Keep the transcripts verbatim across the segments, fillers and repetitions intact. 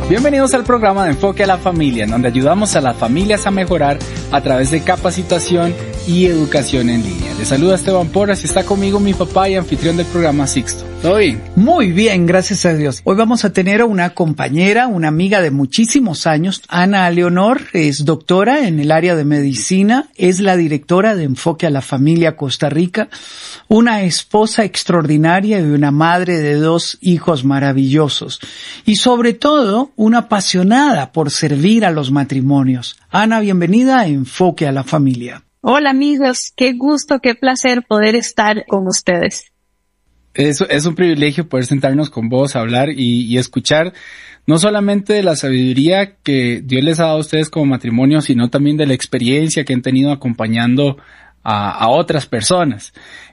Bienvenidos al programa de Enfoque a la Familia, en donde ayudamos a las familias a mejorar a través de capacitación y educación en línea. Les saluda Esteban Porras y está conmigo mi papá y anfitrión del programa Sixto. ¿Todo bien? Muy bien, gracias a Dios. Hoy vamos a tener a una compañera, una amiga de muchísimos años. Ana Leonor es doctora en el área de medicina, es la directora de Enfoque a la Familia Costa Rica, una esposa extraordinaria y una madre de dos hijos maravillosos. Y sobre todo, una apasionada por servir a los matrimonios. Ana, bienvenida a Enfoque a la Familia. Hola amigos, qué gusto, qué placer poder estar con ustedes. Es, es un privilegio poder sentarnos con vos, hablar y, y escuchar no solamente de la sabiduría que Dios les ha dado a ustedes como matrimonio, sino también de la experiencia que han tenido acompañando a, a otras personas.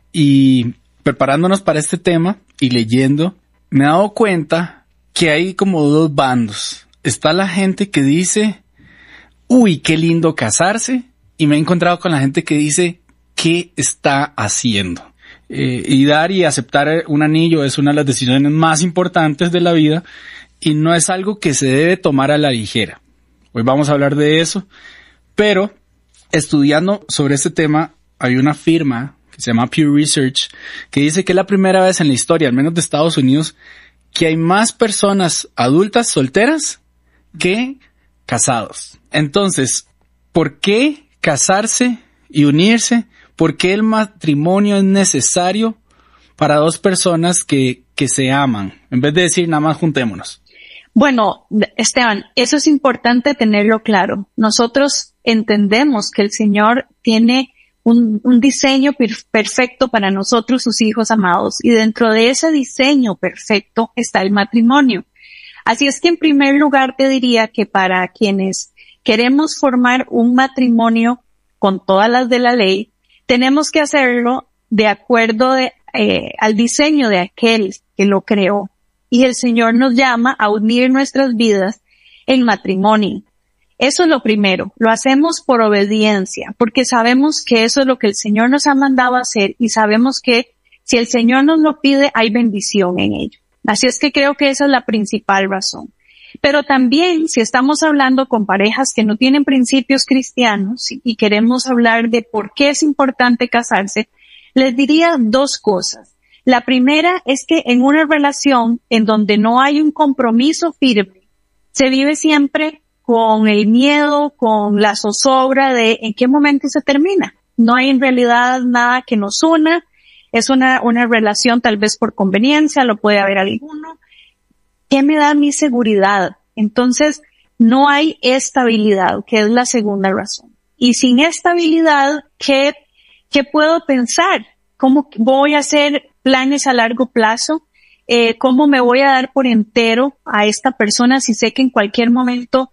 Y preparándonos para este tema y leyendo, me he dado cuenta que hay como dos bandos. Está la gente que dice, uy, qué lindo casarse, y me he encontrado con la gente que dice, ¿qué está haciendo? Eh, y dar y aceptar un anillo es una de las decisiones más importantes de la vida y no es algo que se debe tomar a la ligera. Hoy vamos a hablar de eso, pero estudiando sobre este tema hay una firma que se llama Pew Research que dice que es la primera vez en la historia, al menos de Estados Unidos, que hay más personas adultas solteras que casados. Entonces, ¿por qué casarse y unirse? ¿Por qué el matrimonio es necesario para dos personas que, que se aman? En vez de decir nada más juntémonos. Bueno, Esteban, eso es importante tenerlo claro. Nosotros entendemos que el Señor tiene un, un diseño per- perfecto para nosotros, sus hijos amados, y dentro de ese diseño perfecto está el matrimonio. Así es que en primer lugar te diría que para quienes queremos formar un matrimonio con todas las de la ley, tenemos que hacerlo de acuerdo de, eh, al diseño de aquel que lo creó. Y el Señor nos llama a unir nuestras vidas en matrimonio. Eso es lo primero. Lo hacemos por obediencia, porque sabemos que eso es lo que el Señor nos ha mandado a hacer y sabemos que si el Señor nos lo pide, hay bendición en ello. Así es que creo que esa es la principal razón. Pero también, si estamos hablando con parejas que no tienen principios cristianos y queremos hablar de por qué es importante casarse, les diría dos cosas. La primera es que en una relación en donde no hay un compromiso firme, se vive siempre con el miedo, con la zozobra de en qué momento se termina. No hay en realidad nada que nos una. Es una, una relación tal vez por conveniencia, lo puede haber alguno. ¿Qué me da mi seguridad? Entonces, no hay estabilidad, que es la segunda razón. Y sin estabilidad, ¿qué, qué puedo pensar? ¿Cómo voy a hacer planes a largo plazo? Eh, ¿Cómo me voy a dar por entero a esta persona si sé que en cualquier momento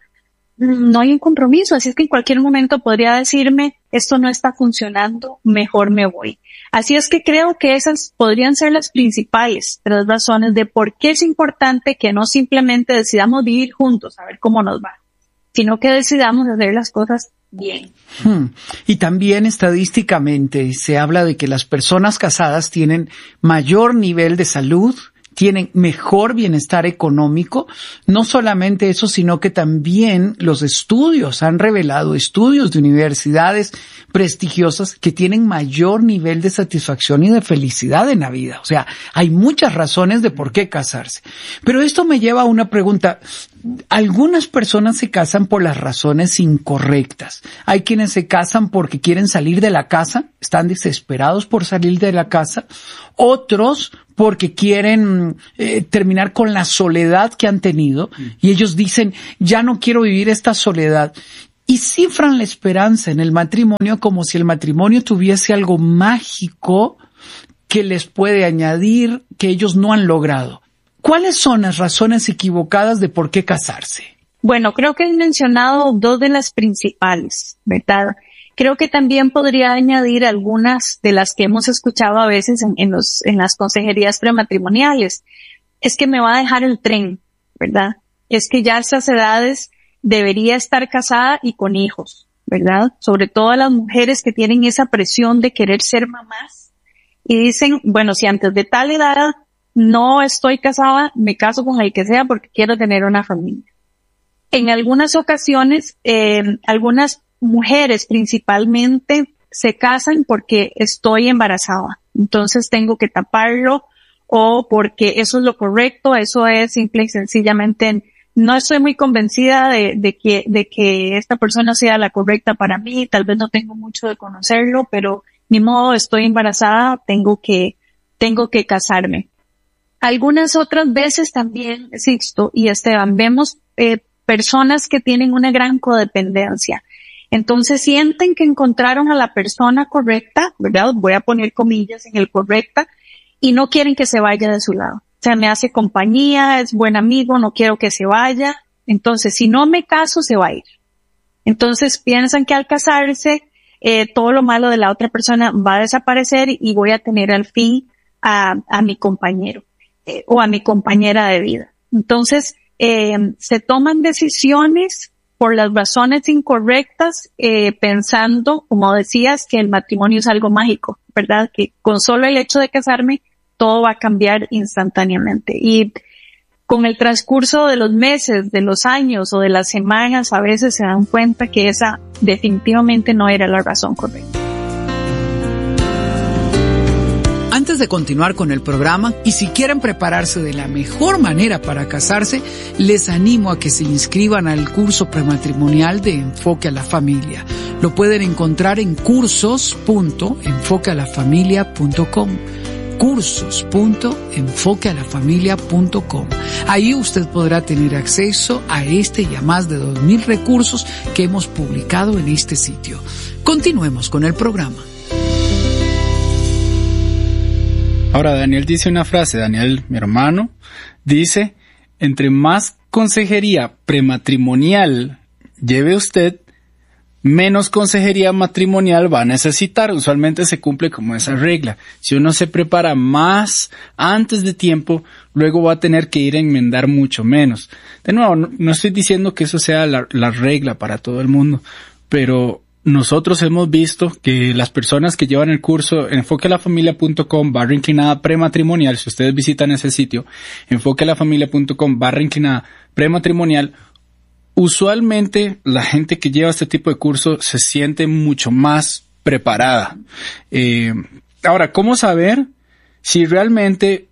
no hay un compromiso? Así es que en cualquier momento podría decirme, esto no está funcionando, mejor me voy. Así es que creo que esas podrían ser las principales tres razones de por qué es importante que no simplemente decidamos vivir juntos, a ver cómo nos va, sino que decidamos hacer las cosas bien. Hmm. Y también estadísticamente se habla de que las personas casadas tienen mayor nivel de salud, tienen mejor bienestar económico. No solamente eso, sino que también los estudios han revelado, estudios de universidades prestigiosas, que tienen mayor nivel de satisfacción y de felicidad en la vida. O sea, hay muchas razones de por qué casarse. Pero esto me lleva a una pregunta. Algunas personas se casan por las razones incorrectas. Hay quienes se casan porque quieren salir de la casa, están desesperados por salir de la casa. Otros porque quieren eh, terminar con la soledad que han tenido y ellos dicen, ya no quiero vivir esta soledad. Y cifran la esperanza en el matrimonio como si el matrimonio tuviese algo mágico que les puede añadir que ellos no han logrado. ¿Cuáles son las razones equivocadas de por qué casarse? Bueno, creo que he mencionado dos de las principales, ¿verdad? Creo que también podría añadir algunas de las que hemos escuchado a veces en, en, los, en las consejerías prematrimoniales. Es que me va a dejar el tren, ¿verdad? Es que ya a estas edades debería estar casada y con hijos, ¿verdad? Sobre todo a las mujeres que tienen esa presión de querer ser mamás y dicen, bueno, si antes de tal edad no estoy casada, me caso con el que sea porque quiero tener una familia. en algunas ocasiones, eh, algunas mujeres principalmente se casan porque estoy embarazada, entonces tengo que taparlo, o porque eso es lo correcto, eso es simple y sencillamente, no estoy muy convencida de, de que, de que esta persona sea la correcta para mí, tal vez no tengo mucho de conocerlo, pero ni modo, estoy embarazada, tengo que, tengo que casarme. Algunas otras veces también, Sixto y Esteban, vemos eh, personas que tienen una gran codependencia. Entonces sienten que encontraron a la persona correcta, ¿verdad? Voy a poner comillas en el correcta, y no quieren que se vaya de su lado. O sea, me hace compañía, es buen amigo, no quiero que se vaya. Entonces, si no me caso, se va a ir. Entonces piensan que al casarse, eh, todo lo malo de la otra persona va a desaparecer y voy a tener al fin a, a mi compañero eh, o a mi compañera de vida. Entonces, eh, se toman decisiones por las razones incorrectas, eh, pensando, como decías, que el matrimonio es algo mágico, ¿verdad? Que con solo el hecho de casarme, todo va a cambiar instantáneamente. Y con el transcurso de los meses, de los años o de las semanas, a veces se dan cuenta que esa definitivamente no era la razón correcta. Antes de continuar con el programa, y si quieren prepararse de la mejor manera para casarse, les animo a que se inscriban al curso prematrimonial de Enfoque a la Familia. Lo pueden encontrar en cursos punto enfoque a la familia punto com. cursos punto enfoque a la familia punto com. Ahí usted podrá tener acceso a este y a más de dos mil recursos que hemos publicado en este sitio. Continuemos con el programa. Ahora Daniel dice una frase, Daniel, mi hermano, dice, entre más consejería prematrimonial lleve usted, menos consejería matrimonial va a necesitar. Usualmente se cumple como esa regla. Si uno se prepara más antes de tiempo, luego va a tener que ir a enmendar mucho menos. De nuevo, no, no estoy diciendo que eso sea la, la regla para todo el mundo, pero nosotros hemos visto que las personas que llevan el curso enfoque a la familia punto com barra inclinada prematrimonial, si ustedes visitan ese sitio, enfoque a la familia punto com barra inclinada prematrimonial, usualmente la gente que lleva este tipo de curso se siente mucho más preparada. Eh, ahora, ¿cómo saber si realmente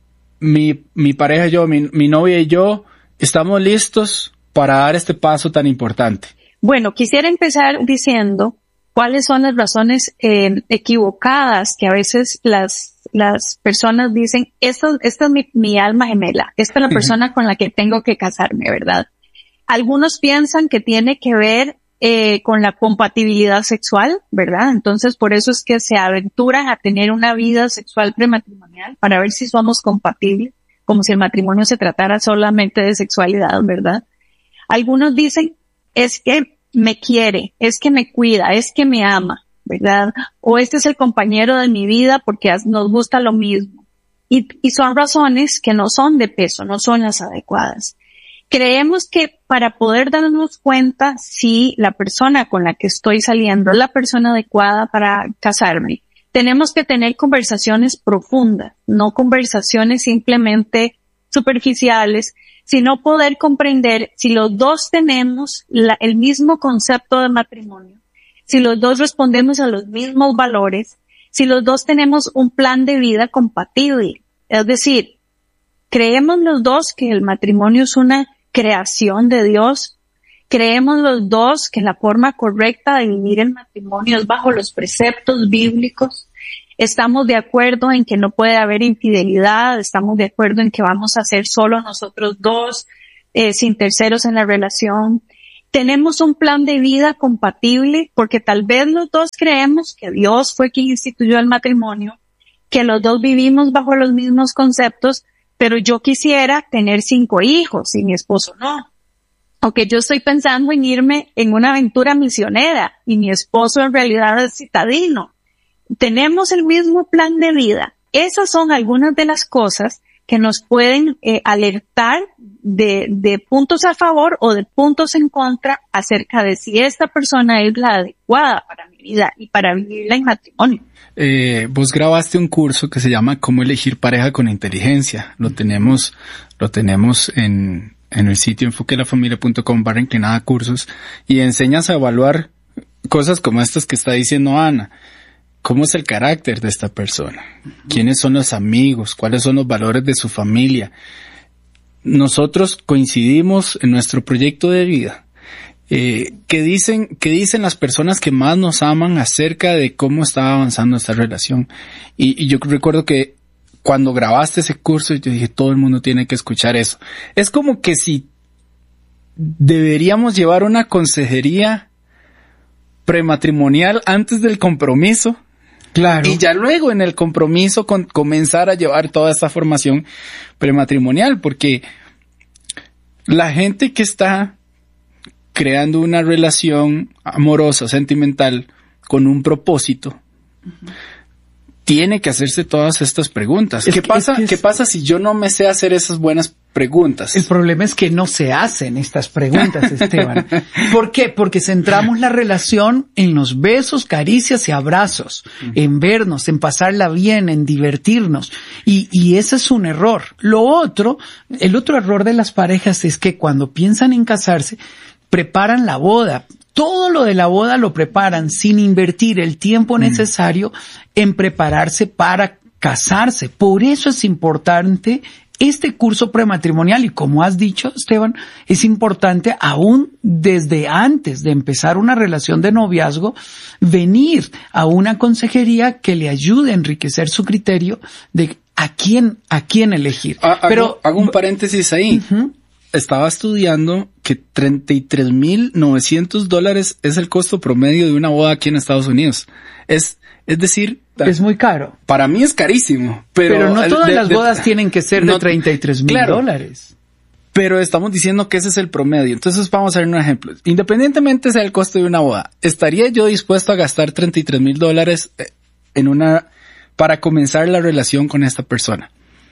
mi, mi pareja y yo, mi, mi novia y yo, estamos listos para dar este paso tan importante? Bueno, quisiera empezar diciendo cuáles son las razones eh, equivocadas que a veces las las personas dicen, esto, esta es mi, mi alma gemela, esta es la persona con la que tengo que casarme, ¿verdad? Algunos piensan que tiene que ver eh, con la compatibilidad sexual, ¿verdad? Entonces, por eso es que se aventuran a tener una vida sexual prematrimonial para ver si somos compatibles, como si el matrimonio se tratara solamente de sexualidad, ¿verdad? Algunos dicen, es que me quiere, es que me cuida, es que me ama, ¿verdad? O este es el compañero de mi vida porque nos gusta lo mismo. Y, y son razones que no son de peso, no son las adecuadas. Creemos que para poder darnos cuenta si la persona con la que estoy saliendo es la persona adecuada para casarme, tenemos que tener conversaciones profundas, no conversaciones simplemente superficiales, sino poder comprender si los dos tenemos la, el mismo concepto de matrimonio, si los dos respondemos a los mismos valores, si los dos tenemos un plan de vida compatible. Es decir, creemos los dos que el matrimonio es una creación de Dios, creemos los dos que la forma correcta de vivir el matrimonio es bajo los preceptos bíblicos, estamos de acuerdo en que no puede haber infidelidad, estamos de acuerdo en que vamos a ser solo nosotros dos, eh, sin terceros en la relación. Tenemos un plan de vida compatible porque tal vez los dos creemos que Dios fue quien instituyó el matrimonio, que los dos vivimos bajo los mismos conceptos, pero yo quisiera tener cinco hijos y mi esposo no. O que yo estoy pensando en irme en una aventura misionera y mi esposo en realidad es citadino. Tenemos el mismo plan de vida. Esas son algunas de las cosas que nos pueden eh, alertar de, de puntos a favor o de puntos en contra acerca de si esta persona es la adecuada para mi vida y para vivirla en matrimonio. Eh, vos grabaste un curso que se llama Cómo elegir pareja con inteligencia. Lo tenemos, lo tenemos en, en el sitio enfoque la familia punto com barra inclinada cursos y enseñas a evaluar cosas como estas que está diciendo Ana. ¿Cómo es el carácter de esta persona? ¿Quiénes son los amigos? ¿Cuáles son los valores de su familia? Nosotros coincidimos en nuestro proyecto de vida. Eh, ¿qué dicen, qué dicen las personas que más nos aman acerca de cómo está avanzando esta relación? Y, y yo recuerdo que cuando grabaste ese curso, yo dije, todo el mundo tiene que escuchar eso. Es como que si deberíamos llevar una consejería prematrimonial antes del compromiso. Claro. Y ya luego en el compromiso con, comenzar a llevar toda esta formación prematrimonial, porque la gente que está creando una relación amorosa, sentimental, con un propósito, uh-huh. tiene que hacerse todas estas preguntas. Es ¿Qué que, pasa, es que es... ¿Qué pasa si yo no me sé hacer esas buenas preguntas? El problema es que no se hacen estas preguntas, Esteban. ¿Por qué? Porque centramos la relación en los besos, caricias y abrazos, uh-huh. en vernos, en pasarla bien, en divertirnos. Y, y ese es un error. Lo otro, el otro error de las parejas es que cuando piensan en casarse, preparan la boda. Todo lo de la boda lo preparan sin invertir el tiempo necesario en prepararse para casarse. Por eso es importante este curso prematrimonial y como has dicho, Esteban, es importante aún desde antes de empezar una relación de noviazgo, venir a una consejería que le ayude a enriquecer su criterio de a quién, a quién elegir. Ah, Pero hago, hago un paréntesis ahí. Uh-huh. Estaba estudiando que treinta y tres mil novecientos dólares es el costo promedio de una boda aquí en Estados Unidos. Es, es decir... Es muy caro. Para mí es carísimo. Pero, pero no todas de, las de, bodas de, tienen que ser no, de treinta y tres mil dólares. Pero estamos diciendo que ese es el promedio. Entonces vamos a ver un ejemplo. Independientemente sea el costo de una boda, ¿estaría yo dispuesto a gastar treinta y tres mil dólares en una, para comenzar la relación con esta persona?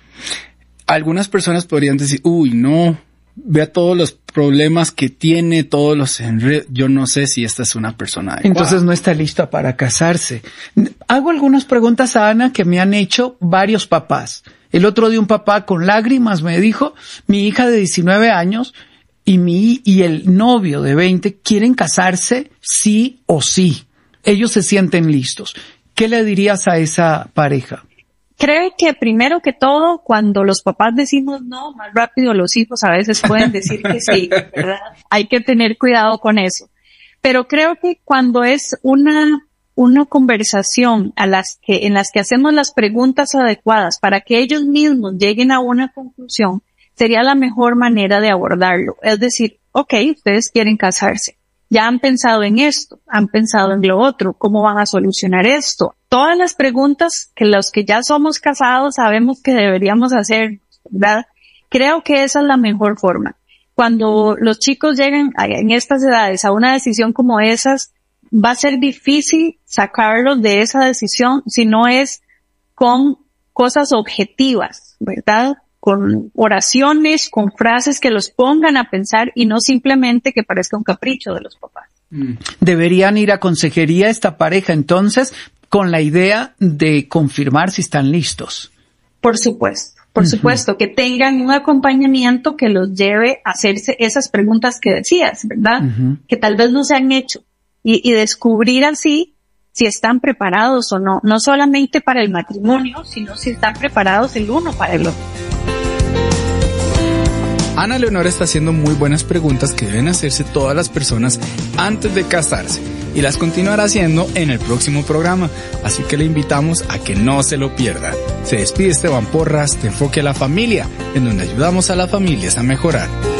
Algunas personas podrían decir, uy, no, vea todos los problemas que tiene, todos los enredos. Yo no sé si esta es una persona adecuada. Entonces no está lista para casarse. Hago algunas preguntas a Ana que me han hecho varios papás. El otro día un papá con lágrimas me dijo, mi hija de diecinueve años y mi y el novio de veinte quieren casarse sí o sí. Ellos se sienten listos. ¿Qué le dirías a esa pareja? Creo que primero que todo, cuando los papás decimos no, más rápido los hijos a veces pueden decir que sí, ¿verdad? Hay que tener cuidado con eso. Pero creo que cuando es una, una conversación a las que, en las que hacemos las preguntas adecuadas para que ellos mismos lleguen a una conclusión, sería la mejor manera de abordarlo. Es decir, ok, ustedes quieren casarse. Ya han pensado en esto, han pensado en lo otro, ¿cómo van a solucionar esto? Todas las preguntas que los que ya somos casados sabemos que deberíamos hacer, ¿verdad? Creo que esa es la mejor forma. Cuando los chicos llegan a, en estas edades a una decisión como esas, va a ser difícil sacarlos de esa decisión si no es con cosas objetivas, ¿verdad? Con oraciones, con frases que los pongan a pensar y no simplemente que parezca un capricho de los papás. Deberían ir a consejería esta pareja entonces con la idea de confirmar si están listos. Por supuesto, por uh-huh. supuesto, que tengan un acompañamiento que los lleve a hacerse esas preguntas que decías, ¿verdad? Uh-huh. Que tal vez no se han hecho y, y descubrir así si están preparados o no, no solamente para el matrimonio, sino si están preparados el uno para el otro. Ana Leonora está haciendo muy buenas preguntas que deben hacerse todas las personas antes de casarse y las continuará haciendo en el próximo programa, así que le invitamos a que no se lo pierda. Se despide Esteban Porras de Enfoque a la Familia, en donde ayudamos a las familias a mejorar.